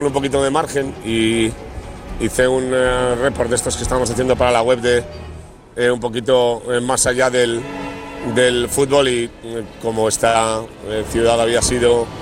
un poquito de margen y hice un report de estos que estamos haciendo para la web de un poquito más allá del fútbol y como esta ciudad había sido